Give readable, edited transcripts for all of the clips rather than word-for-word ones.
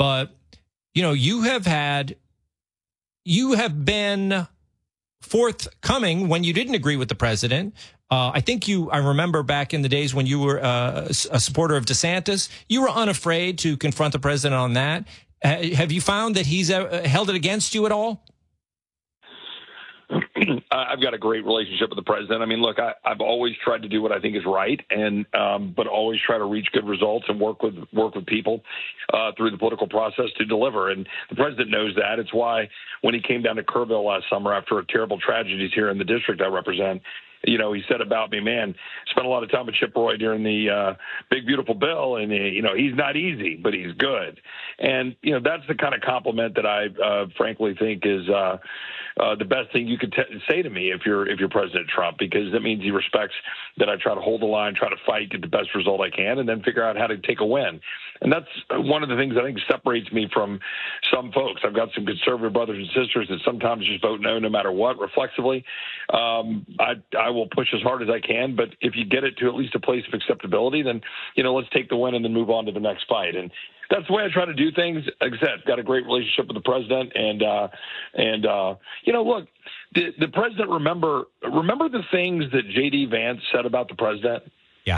but you have been forthcoming when you didn't agree with the president. I remember back in the days when you were a supporter of DeSantis, you were unafraid to confront the president on that. Have you found that he's held it against you at all? I've got a great relationship with the president. I mean, look, I've always tried to do what I think is right, and but always try to reach good results and work with people through the political process to deliver. And the president knows that. It's why when he came down to Kerrville last summer after a terrible tragedies here in the district I represent, he said about me, man, spent a lot of time with Chip Roy during the Big Beautiful Bill, and he's not easy, but he's good. And that's the kind of compliment that I frankly think is the best thing you could say to me if you're President Trump, because that means he respects that I try to hold the line, try to fight, get the best result I can, and then figure out how to take a win. And that's one of the things I think separates me from some folks. I've got some conservative brothers and sisters that sometimes just vote no matter what, reflexively. I will push as hard as I can, but if you get it to at least a place of acceptability, then let's take the win and then move on to the next fight. And that's the way I try to do things. Like I said, I've got a great relationship with the president, and look, the president. Remember the things that J.D. Vance said about the president. Yeah,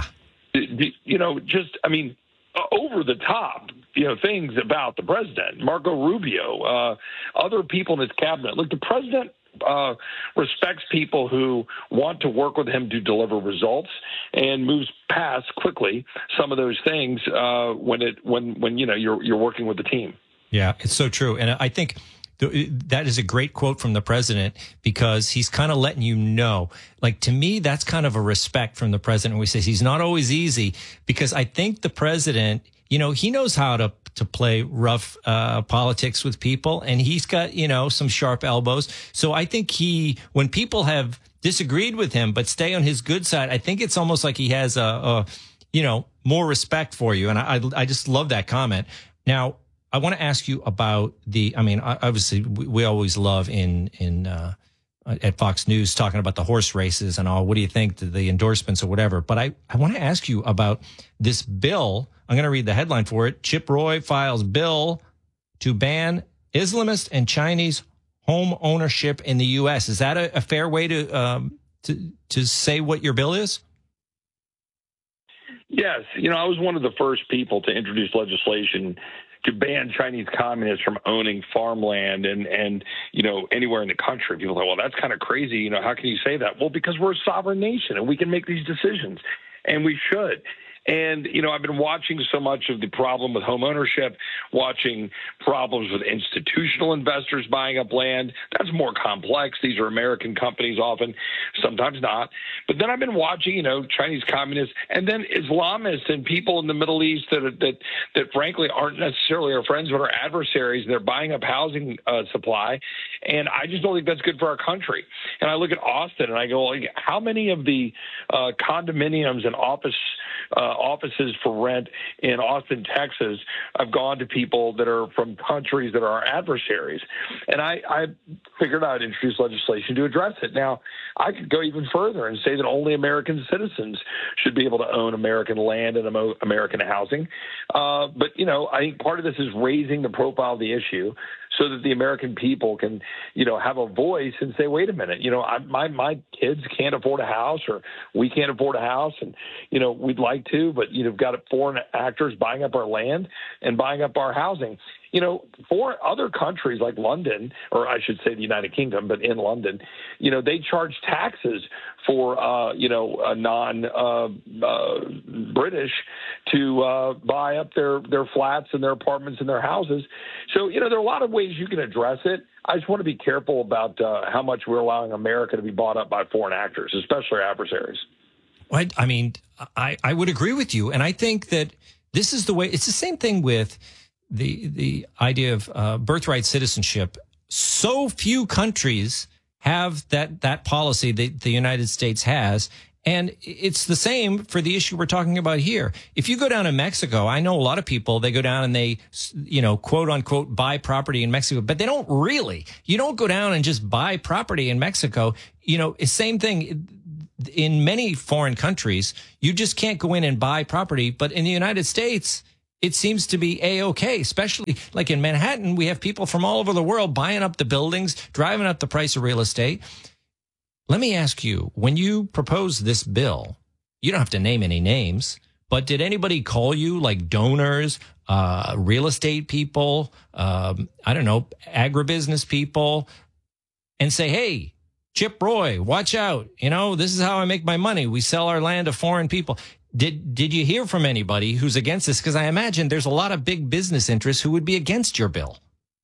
over the top, things about the president. Marco Rubio, other people in his cabinet. Look, the president respects people who want to work with him to deliver results, and moves past quickly some of those things when you're working with the team. Yeah, it's so true, and I think that is a great quote from the president, because he's kind of letting you know, like, to me, that's kind of a respect from the president. We say he's not always easy, because I think the president, he knows how to play rough politics with people, and he's got, some sharp elbows. So I think when people have disagreed with him but stay on his good side, I think it's almost like he has more respect for you. And I just love that comment. Now, I want to ask you about obviously we always love at Fox News talking about the horse races and all. What do you think, the endorsements or whatever? But I want to ask you about this bill. I'm going to read the headline for it. Chip Roy files bill to ban Islamist and Chinese home ownership in the U.S. Is that a fair way to say what your bill is? Yes. I was one of the first people to introduce legislation to ban Chinese communists from owning farmland and anywhere in the country. People say, well, that's kind of crazy. How can you say that? Well, because we're a sovereign nation and we can make these decisions, and we should. And, I've been watching so much of the problem with home ownership, watching problems with institutional investors buying up land. That's more complex. These are American companies often, sometimes not. But then I've been watching, Chinese communists and then Islamists and people in the Middle East that frankly aren't necessarily our friends but are adversaries. They're buying up housing supply. And I just don't think that's good for our country. And I look at Austin and I go, how many of the condominiums and offices for rent in Austin, Texas, have gone to people that are from countries that are our adversaries? And I figured I'd introduce legislation to address it. Now, I could go even further and say that only American citizens should be able to own American land and American housing. But, I think part of this is raising the profile of the issue so that the American people can, have a voice and say, wait a minute, my kids can't afford a house, or we can't afford a house, and, we'd like to, but you've got foreign actors buying up our land and buying up our housing. For other countries like London, or I should say the United Kingdom, but in London, they charge taxes for, a non-British to buy up their flats and their apartments and their houses. So, there are a lot of ways you can address it. I just want to be careful about how much we're allowing America to be bought up by foreign actors, especially our adversaries. I would agree with you. And I think that this is the way. It's the same thing with the idea of birthright citizenship. So few countries have that policy that the United States has. And it's the same for the issue we're talking about here. If you go down to Mexico, I know a lot of people, they go down and they, quote unquote, buy property in Mexico, but they don't really. You don't go down and just buy property in Mexico. Same thing in many foreign countries. You just can't go in and buy property. But in the United States, it seems to be A-OK, especially like in Manhattan. We have people from all over the world buying up the buildings, driving up the price of real estate. Let me ask you, when you proposed this bill, you don't have to name any names, but did anybody call you, like donors, real estate people, I don't know, agribusiness people, and say, hey, Chip Roy, watch out. You know, this is how I make my money. We sell our land to foreign people. Did you hear from anybody who's against this? Because I imagine there's a lot of big business interests who would be against your bill.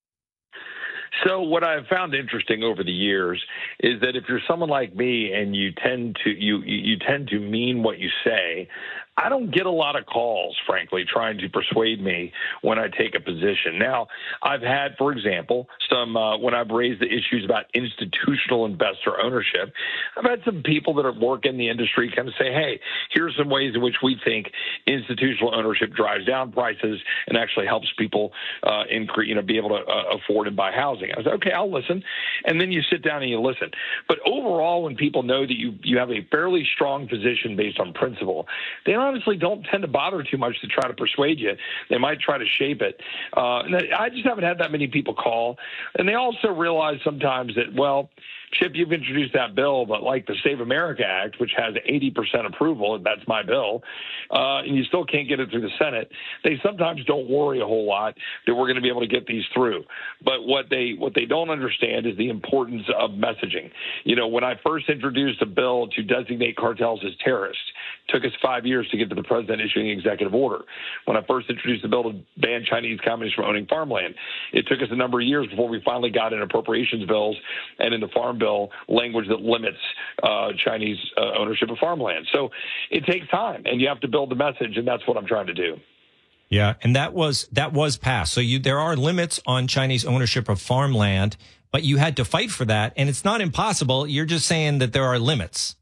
So what I've found interesting over the years is that if you're someone like me and you tend to mean what you say, I don't get a lot of calls, frankly, trying to persuade me when I take a position. Now, I've had, for example, some when I've raised the issues about institutional investor ownership, I've had some people that work in the industry kind of say, hey, here's some ways in which we think institutional ownership drives down prices and actually helps people be able to afford and buy housing. I was like, okay, I'll listen. And then you sit down and you listen. But overall, when people know that you have a fairly strong position based on principle, they honestly don't tend to bother too much to try to persuade you. They might try to shape it. And I just haven't had that many people call. And they also realize sometimes that, well, Chip, you've introduced that bill, but like the Save America Act, which has 80% approval, and that's my bill, and you still can't get it through the Senate, they sometimes don't worry a whole lot that we're going to be able to get these through. But what they don't understand is the importance of messaging. You know, when I first introduced a bill to designate cartels as terrorists, it took us 5 years to get to the president issuing an executive order. When I first introduced the bill to ban Chinese communists from owning farmland, it took us a number of years before we finally got in appropriations bills and in the Farm Bill language that limits Chinese ownership of farmland. So it takes time, and you have to build the message, and that's what I'm trying to do. Yeah, and that was passed. So there are limits on Chinese ownership of farmland, but you had to fight for that, and it's not impossible. You're just saying that there are limits.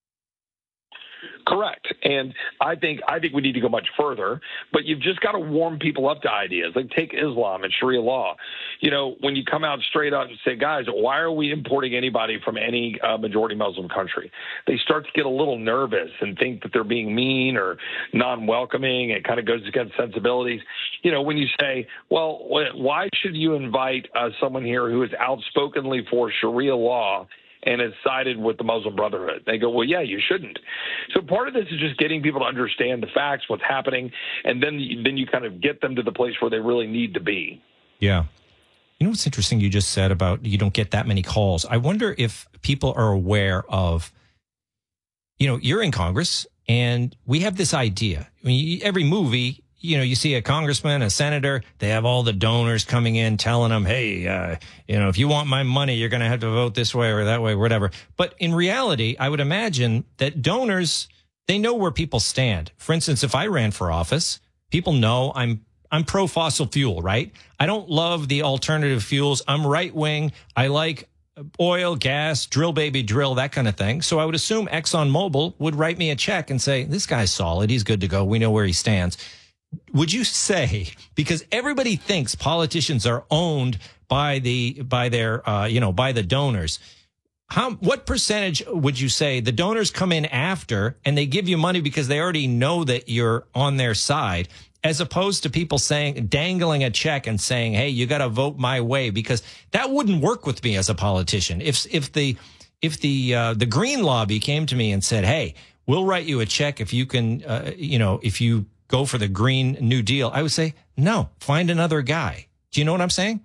Correct. And I think we need to go much further, but you've just got to warm people up to ideas. Like take Islam and Sharia law. You know, when you come out straight up and say, guys, why are we importing anybody from any majority Muslim country? They start to get a little nervous and think that they're being mean or non-welcoming. It kind of goes against sensibilities. You know, when you say, well, why should you invite someone here who is outspokenly for Sharia law and has sided with the Muslim Brotherhood? They go, well, yeah, you shouldn't. So part of this is just getting people to understand the facts, what's happening, and then you kind of get them to the place where they really need to be. Yeah. You know what's interesting you just said about you don't get that many calls. I wonder if people are aware of, you know, you're in Congress, and we have this idea. I mean, every movie, you know, you see a congressman, a senator, they have all the donors coming in telling them, hey, you know, if you want my money, you're going to have to vote this way or that way, whatever. But in reality, I would imagine that donors, they know where people stand. For instance, if I ran for office, people know I'm pro fossil fuel, right? I don't love the alternative fuels. I'm right wing. I like oil, gas, drill, baby, drill, that kind of thing. So I would assume ExxonMobil would write me a check and say, this guy's solid. He's good to go. We know where he stands. Would you say, because everybody thinks politicians are owned by the donors, what percentage would you say the donors come in after and they give you money because they already know that you're on their side, as opposed to people dangling a check and saying, hey, you got to vote my way? Because that wouldn't work with me as a politician. If the Green Lobby came to me and said, hey, we'll write you a check if you can, if you go for the Green New Deal, I would say, no, find another guy. Do you know what I'm saying?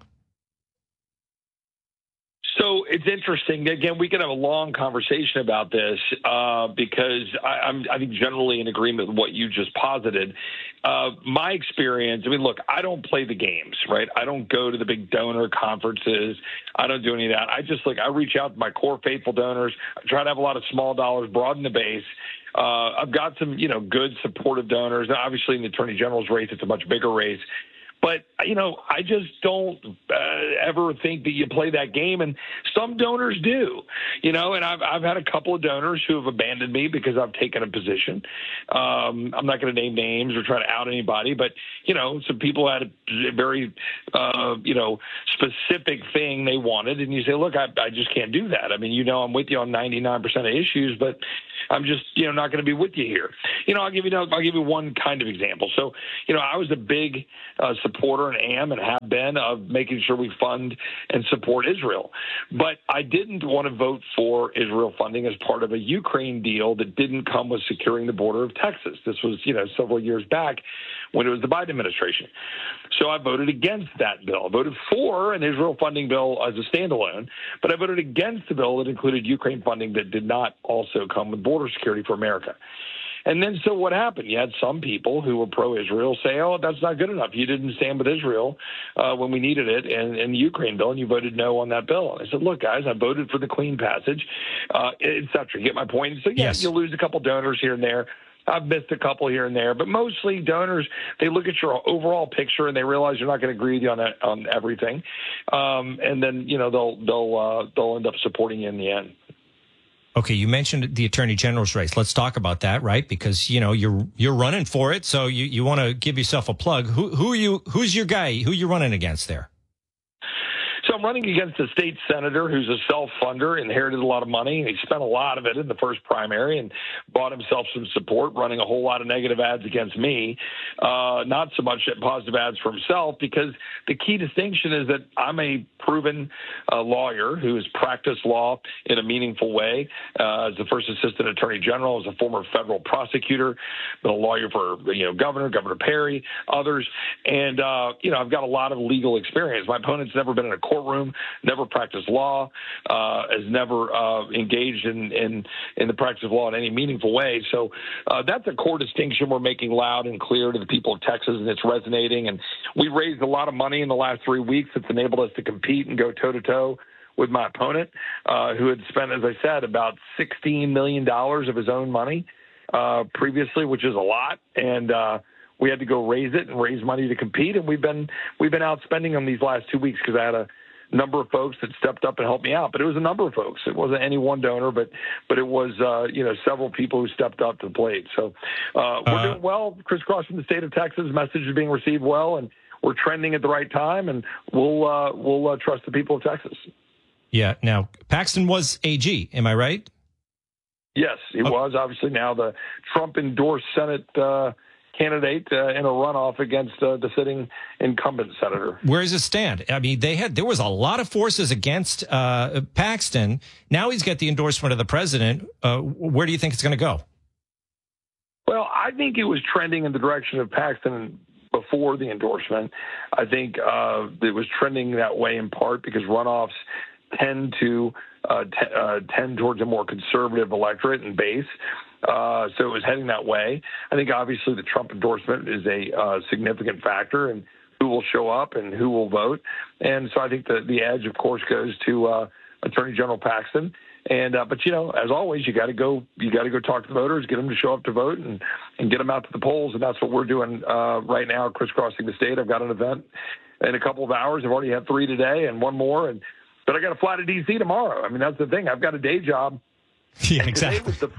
So it's interesting. Again, we could have a long conversation about this because I think generally in agreement with what you just posited. My experience, I mean, look, I don't play the games, right? I don't go to the big donor conferences. I don't do any of that. I reach out to my core faithful donors. I try to have a lot of small dollars, broaden the base. I've got some, good supportive donors. Now, obviously, in the Attorney General's race, it's a much bigger race. But, I just don't ever think that you play that game. And some donors do, and I've had a couple of donors who have abandoned me because I've taken a position. I'm not going to name names or try to out anybody, but, some people had very specific thing they wanted, and you say, look, I just can't do that. I mean, I'm with you on 99% of issues, but I'm just, not going to be with you here. I'll give you one kind of example. So, I was a big supporter and am and have been of making sure we fund and support Israel. But I didn't want to vote for Israel funding as part of a Ukraine deal that didn't come with securing the border of Texas. This was, several years back when it was the Biden administration. So I voted against that bill. I voted for an Israel funding bill as a standalone, but I voted against the bill that included Ukraine funding that did not also come with border security for America. And then so what happened? You had some people who were pro-Israel say, oh, that's not good enough. You didn't stand with Israel when we needed it in the Ukraine bill, and you voted no on that bill. And I said, look, guys, I voted for the clean passage, et cetera. You get my point? So, yes, you'll lose a couple donors here and there. I've missed a couple here and there, but mostly donors, they look at your overall picture and they realize you're not going to agree with you on everything. And then, they'll end up supporting you in the end. Okay, you mentioned the Attorney General's race. Let's talk about that, right? Because you're running for it, so you want to give yourself a plug. Who's your guy? Who you running against there? So I'm running against a state senator who's a self-funder, inherited a lot of money. He spent a lot of it in the first primary and bought himself some support, running a whole lot of negative ads against me, not so much positive ads for himself, because the key distinction is that I'm a proven lawyer who has practiced law in a meaningful way. As the first assistant attorney general, as a former federal prosecutor, been a lawyer for Governor Perry, others, and I've got a lot of legal experience. My opponent's never been in a courtroom, never practiced law, has never engaged in the practice of law in any meaningful way. So that's a core distinction we're making loud and clear to the people of Texas, and it's resonating. And we raised a lot of money in the last 3 weeks that's enabled us to compete and go toe-to-toe with my opponent, who had spent, as I said, about $16 million of his own money previously, which is a lot. And we had to go raise it and raise money to compete. And we've been outspending them these last 2 weeks because I had a number of folks that stepped up and helped me out. But it was a number of folks. It wasn't any one donor, but it was several people who stepped up to the plate. So we're doing well, crisscrossing the state of Texas. Message is being received well, and we're trending at the right time. And we'll trust the people of Texas. Yeah. Now, Paxton was AG. Am I right? Yes, he was. Obviously, now the Trump-endorsed Senate candidate in a runoff against the sitting incumbent senator. Where does it stand? I mean, there was a lot of forces against Paxton. Now he's got the endorsement of the president. Where do you think it's going to go? Well, I think it was trending in the direction of Paxton before the endorsement. I think it was trending that way in part because runoffs tend towards a more conservative electorate and base. So it was heading that way. I think obviously the Trump endorsement is a significant factor in who will show up and who will vote. And so I think the edge, of course, goes to Attorney General Paxton. And but as always, you got to go talk to the voters, get them to show up to vote, and get them out to the polls. And that's what we're doing right now, crisscrossing the state. I've got an event in a couple of hours. I've already had 3 today and one more, but I got to fly to D.C. tomorrow. I mean, that's the thing. I've got a day job. Yeah, exactly. Today was the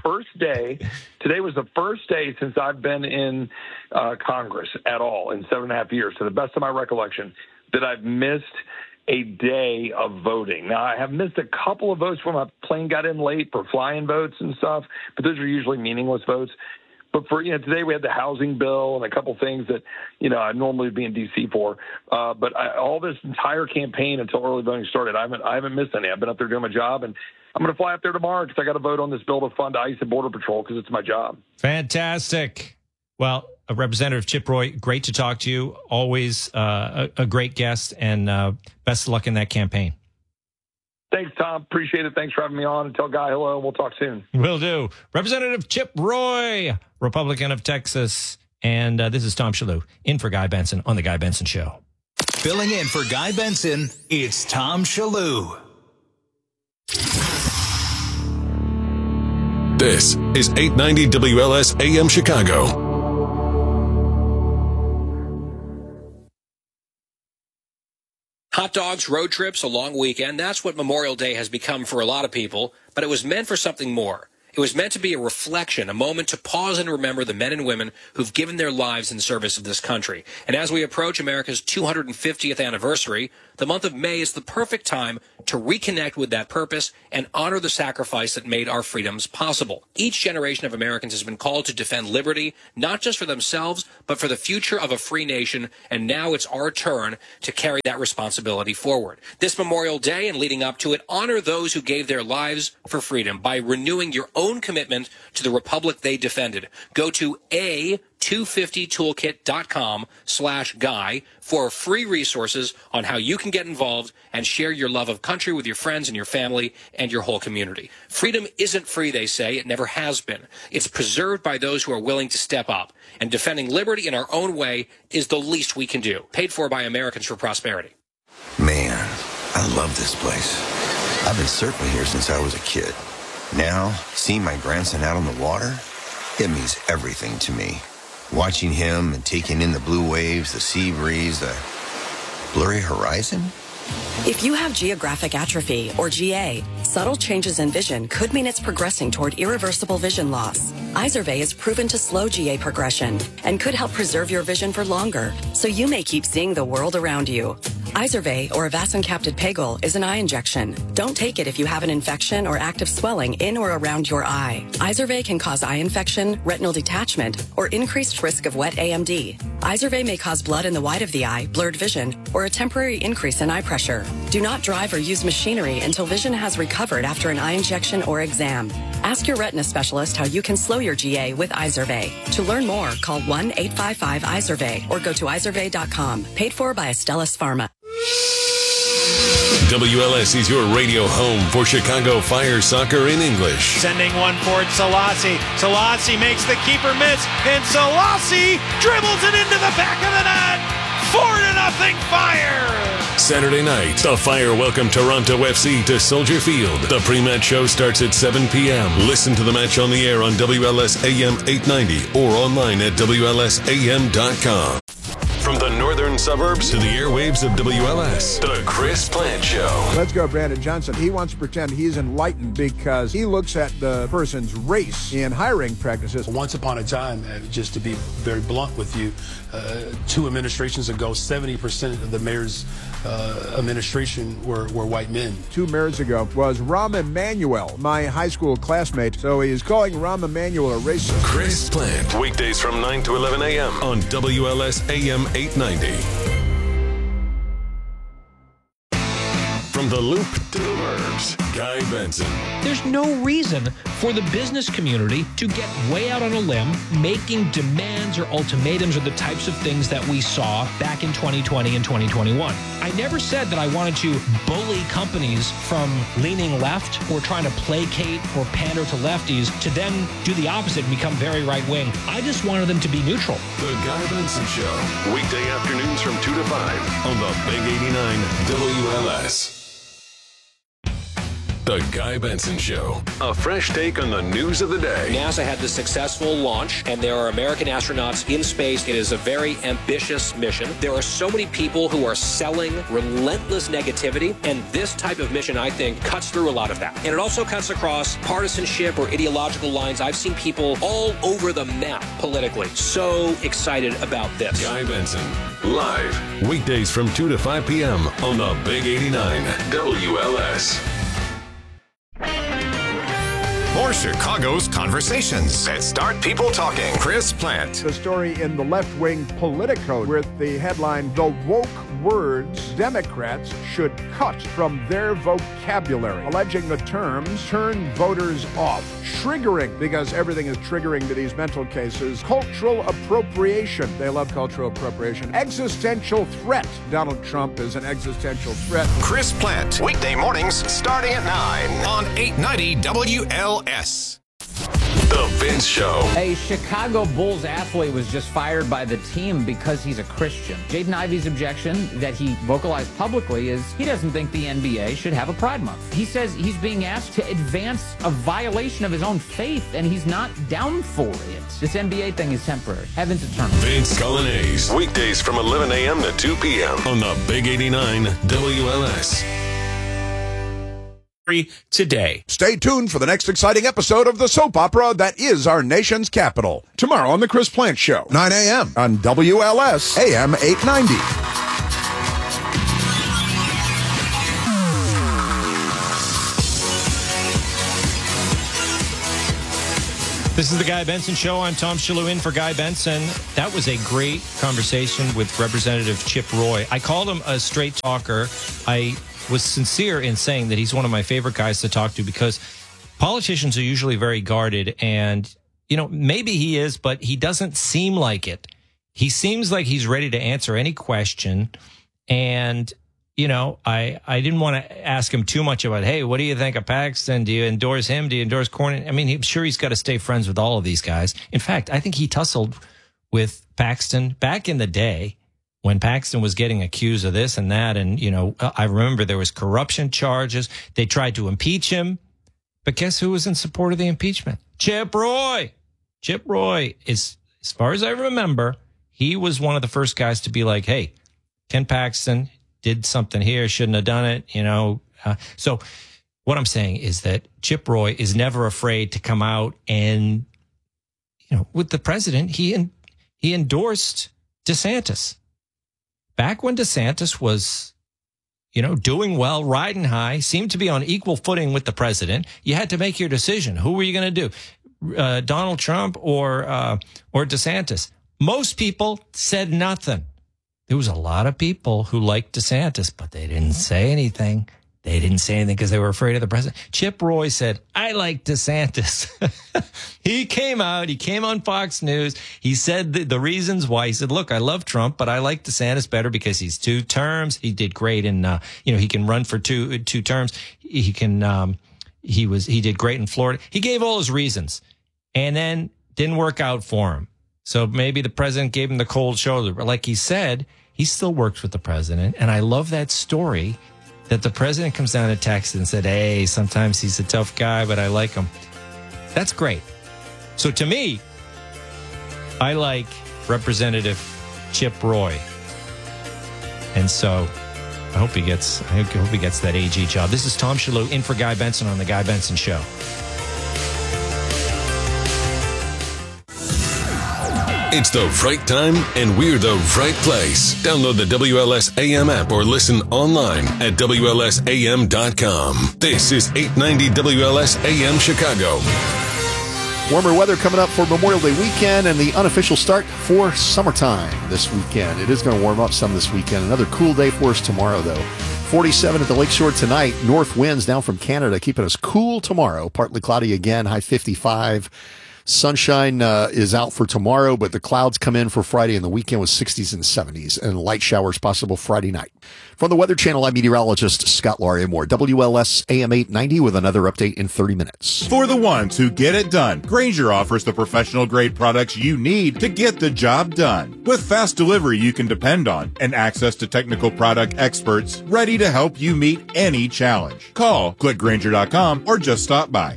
first day since I've been in Congress at all in 7.5 years, to the best of my recollection, that I've missed a day of voting. Now, I have missed a couple of votes when my plane got in late for fly-in votes and stuff, but those are usually meaningless votes. But for today we had the housing bill and a couple things that I normally would be in D.C. for. But all this entire campaign until early voting started, I haven't missed any. I've been up there doing my job, and I'm going to fly up there tomorrow because I got to vote on this bill to fund ICE and Border Patrol because it's my job. Fantastic. Well, Representative Chip Roy, great to talk to you. Always a great guest, and best of luck in that campaign. Thanks, Tom. Appreciate it. Thanks for having me on. And tell Guy hello, and we'll talk soon. Will do. Representative Chip Roy, Republican of Texas. And this is Tom Shalhoub, in for Guy Benson on The Guy Benson Show. Filling in for Guy Benson, it's Tom Shalhoub. This is 890 WLS AM Chicago. Hot dogs, road trips, a long weekend, that's what Memorial Day has become for a lot of people, but it was meant for something more. It was meant to be a reflection, a moment to pause and remember the men and women who've given their lives in service of this country. And as we approach America's 250th anniversary, the month of May is the perfect time to reconnect with that purpose and honor the sacrifice that made our freedoms possible. Each generation of Americans has been called to defend liberty, not just for themselves, but for the future of a free nation. And now it's our turn to carry that responsibility forward. This Memorial Day and leading up to it, honor those who gave their lives for freedom by renewing your own commitment to the republic they defended. Go to a250toolkit.com/guy for free resources on how you can get involved and share your love of country with your friends and your family and your whole community. Freedom isn't free, they say. It never has been. It's preserved by those who are willing to step up. And defending liberty in our own way is the least we can do. Paid for by Americans for Prosperity. Man, I love this place. I've been surfing here since I was a kid. Now, seeing my grandson out on the water, it means everything to me. Watching him and taking in the blue waves, the sea breeze, the blurry horizon. If you have geographic atrophy, or GA, subtle changes in vision could mean it's progressing toward irreversible vision loss. Izervay is proven to slow GA progression and could help preserve your vision for longer, so you may keep seeing the world around you. Izervay, or avacincaptad pegol, is an eye injection. Don't take it if you have an infection or active swelling in or around your eye. Izervay can cause eye infection, retinal detachment, or increased risk of wet AMD. Izervay may cause blood in the white of the eye, blurred vision, or a temporary increase in eye pressure. Do not drive or use machinery until vision has recovered after an eye injection or exam. Ask your retina specialist how you can slow your GA with Izervay. To learn more, call 1-855-IZERVAY or go to izervay.com. Paid for by Astellas Pharma. WLS is your radio home for Chicago Fire soccer in English. Sending one for Selassie. Selassie makes the keeper miss, and Selassie dribbles it into the back of the net. 4-0 Fire. Saturday night, the Fire welcome Toronto FC to Soldier Field. The pre-match show starts at 7 p.m. Listen to the match on the air on WLS AM 890 or online at WLSAM.com. From the northern suburbs to the airwaves of WLS, the Chris Plant Show. Let's go, Brandon Johnson. He wants to pretend he's enlightened because he looks at the person's race in hiring practices. Once upon a time, just to be very blunt with you, 2 administrations ago, 70% of the mayor's administration were white men. 2 mayors ago was Rahm Emanuel, my high school classmate. So he's calling Rahm Emanuel a racist. Chris Plant, weekdays from 9 to 11 a.m. on WLS AM 890. From the Loop to the Burbs, Guy Benson. There's no reason for the business community to get way out on a limb making demands or ultimatums or the types of things that we saw back in 2020 and 2021. I never said that I wanted to bully companies from leaning left or trying to placate or pander to lefties to then do the opposite and become very right-wing. I just wanted them to be neutral. The Guy Benson Show, weekday afternoons from 2 to 5 on the Big 89 WLS. The Guy Benson Show, a fresh take on the news of the day. NASA had the successful launch, and there are American astronauts in space. It is a very ambitious mission. There are so many people who are selling relentless negativity, and this type of mission, I think, cuts through a lot of that. And it also cuts across partisanship or ideological lines. I've seen people all over the map politically. So excited about this. Guy Benson, live, weekdays from 2 to 5 p.m. on the Big 89 WLS. More Chicago's conversations that start people talking. Chris Plant. The story in the left-wing Politico with the headline, "The woke words Democrats should cut from their vocabulary," alleging the terms turn voters off. Triggering, because everything is triggering to these mental cases. Cultural appropriation. They love cultural appropriation. Existential threat. Donald Trump is an existential threat. Chris Plant. Weekday mornings starting at 9 on 890 WLS. The Vince Show. A Chicago Bulls athlete was just fired by the team because he's a Christian. Jaden Ivey's objection that he vocalized publicly is he doesn't think the NBA should have a Pride Month. He says he's being asked to advance a violation of his own faith, and he's not down for it. This NBA thing is temporary. Heaven's eternal. Vince Colonnese, weekdays from 11 a.m. to 2 p.m. on the Big 89 WLS. today. Stay tuned for the next exciting episode of the soap opera that is our nation's capital. Tomorrow on The Chris Plante Show, 9 a.m. on WLS AM 890. This is the Guy Benson Show. I'm Tom Shalhoub in for Guy Benson. That was a great conversation with Representative Chip Roy. I called him a straight talker. I was sincere in saying that he's one of my favorite guys to talk to because politicians are usually very guarded. And, you know, maybe he is, but he doesn't seem like it. He seems like he's ready to answer any question. And, you know, I didn't want to ask him too much about, hey, what do you think of Paxton? Do you endorse him? Do you endorse Cornyn? I mean, I'm sure he's got to stay friends with all of these guys. In fact, I think he tussled with Paxton back in the day when Paxton was getting accused of this and that. And, you know, I remember there was corruption charges. They tried to impeach him. But guess who was in support of the impeachment? Chip Roy. Chip Roy is, as far as I remember, he was one of the first guys to be like, hey, Ken Paxton did something here, shouldn't have done it, you know. So what I'm saying is that Chip Roy is never afraid to come out and, you know, with the president, he endorsed DeSantis. Back when DeSantis was, you know, doing well, riding high, seemed to be on equal footing with the president, you had to make your decision. Who were you going to do? Donald Trump or DeSantis? Most people said nothing. There was a lot of people who liked DeSantis, but they didn't say anything. They didn't say anything because they were afraid of the president. Chip Roy said, I like DeSantis. He came out. He came on Fox News. He said the reasons why. He said, look, I love Trump, but I like DeSantis better because he's 2 terms. He did great in, you know, he can run for two terms. He can, he did great in Florida. He gave all his reasons and then didn't work out for him. So maybe the president gave him the cold shoulder. But like he said, he still works with the president. And I love that story that the president comes down to Texas and said, hey, sometimes he's a tough guy, but I like him. That's great. So to me, I like Representative Chip Roy. And so I hope he gets that AG job. This is Tom Shalhoub in for Guy Benson on The Guy Benson Show. It's the right time, and we're the right place. Download the WLS AM app or listen online at WLSAM.com. This is 890 WLS AM Chicago. Warmer weather coming up for Memorial Day weekend and the unofficial start for summertime this weekend. It is going to warm up some this weekend. Another cool day for us tomorrow, though. 47 at the Lakeshore tonight. North winds down from Canada, keeping us cool tomorrow. Partly cloudy again, high 55. Sunshine is out for tomorrow, but the clouds come in for Friday and the weekend with 60s and 70s and light showers possible Friday night. From the Weather Channel, I'm meteorologist Scott Lauriamore. WLS AM 890 with another update in 30 minutes. For the ones who get it done, Grainger offers the professional-grade products you need to get the job done. With fast delivery you can depend on and access to technical product experts ready to help you meet any challenge. Call, click Grainger.com, or just stop by.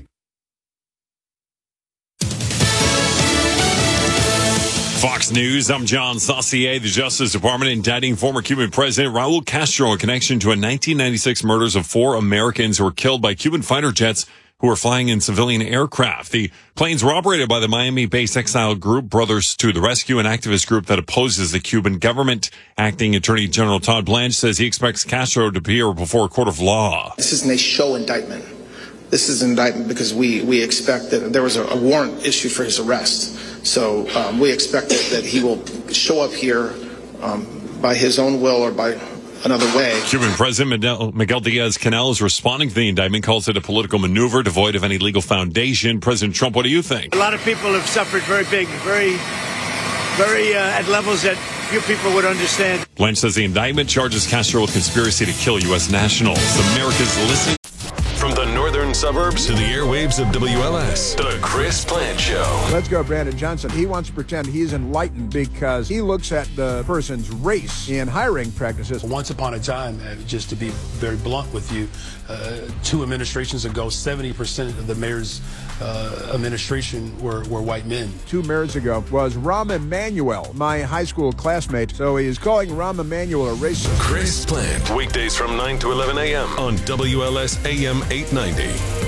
Fox News, I'm John Saucier. The Justice Department indicting former Cuban President Raul Castro in connection to a 1996 murders of 4 Americans who were killed by Cuban fighter jets who were flying in civilian aircraft. The planes were operated by the Miami-based exile group Brothers to the Rescue, an activist group that opposes the Cuban government. Acting Attorney General Todd Blanche says he expects Castro to appear before a court of law. This isn't a show indictment. This is an indictment because we expect that there was a warrant issued for his arrest. So we expect that he will show up here by his own will or by another way. Cuban President Miguel Diaz-Canel is responding to the indictment, calls it a political maneuver devoid of any legal foundation. President Trump, what do you think? A lot of people have suffered very at levels that few people would understand. Blanche says the indictment charges Castro with conspiracy to kill U.S. nationals. America's listening. From the Northern urban suburbs to the airwaves of WLS. The Chris Plant Show. Let's go, Brandon Johnson. He wants to pretend he's enlightened because he looks at the person's race in hiring practices. Once upon a time, just to be very blunt with you, 2 administrations ago, 70% of the mayor's administration were white men. 2 mayors ago was Rahm Emanuel, my high school classmate. So he is calling Rahm Emanuel a racist. Chris Plant, weekdays from 9 to 11 a.m. on WLS AM 890.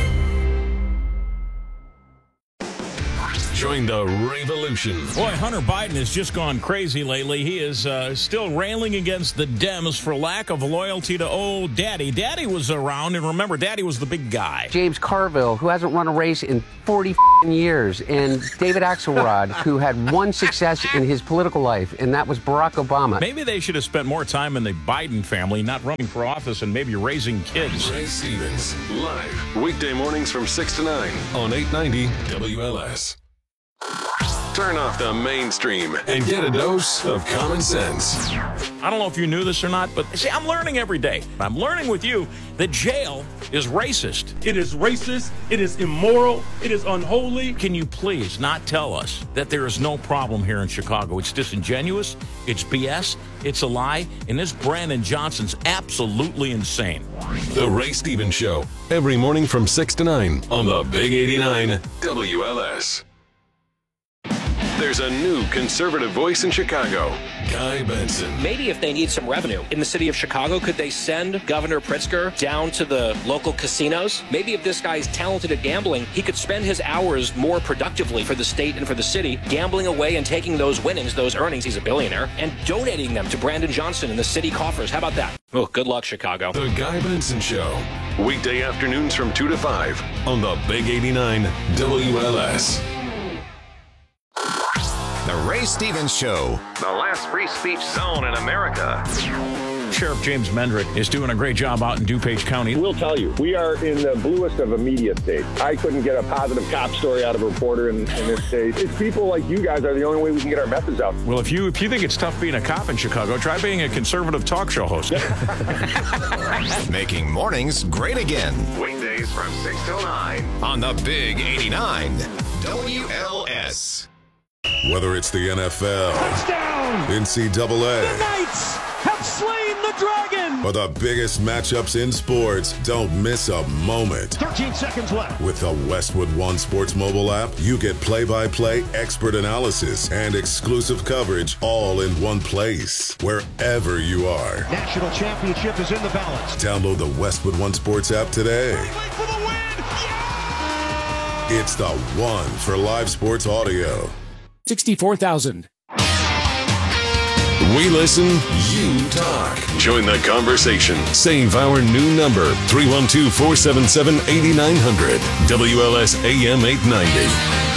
Join the revolution. Boy, Hunter Biden has just gone crazy lately. He is still railing against the Dems for lack of loyalty to old Daddy. Daddy was around, and remember, Daddy was the big guy. James Carville, who hasn't run a race in 40 years, and David Axelrod, who had one success in his political life, and that was Barack Obama. Maybe they should have spent more time in the Biden family, not running for office and maybe raising kids. Ray Stevens, live, weekday mornings from 6 to 9 on 890 WLS. Turn off the mainstream and get a dose of common sense. I don't know if you knew this or not, but see, I'm learning every day. I'm learning with you that jail is racist. It is racist. It is immoral. It is unholy. Can you please not tell us that there is no problem here in Chicago? It's disingenuous. It's BS. It's a lie. And this Brandon Johnson's absolutely insane. The Ray Stevens Show, every morning from 6 to 9 on the Big 89 WLS. There's a new conservative voice in Chicago, Guy Benson. Maybe if they need some revenue in the city of Chicago, could they send Governor Pritzker down to the local casinos? Maybe if this guy's talented at gambling, he could spend his hours more productively for the state and for the city, gambling away and taking those winnings, those earnings, he's a billionaire, and donating them to Brandon Johnson in the city coffers. How about that? Oh, good luck, Chicago. The Guy Benson Show, weekday afternoons from 2 to 5 on the Big 89 WLS. The Ray Stevens Show, the last free speech zone in America. Sheriff James Mendrick is doing a great job out in DuPage County. We'll tell you, we are in the bluest of a media state. I couldn't get a positive cop story out of a reporter in this state. It's people like you guys are the only way we can get our message out. Well, if you think it's tough being a cop in Chicago, try being a conservative talk show host. Making mornings great again. Weekdays from 6 till 9 on the Big 89 WLS. Whether it's the NFL, touchdown, NCAA, the Knights have slain the dragon, or the biggest matchups in sports, don't miss a moment. 13 seconds left. With the Westwood One Sports mobile app, you get play-by-play expert analysis and exclusive coverage all in one place, wherever you are. National championship is in the balance. Download the Westwood One Sports app today. For the win. Yeah! It's the one for live sports audio. 64,000. We listen, you talk. Join the conversation. Save our new number, 312-477-8900. WLS AM 890.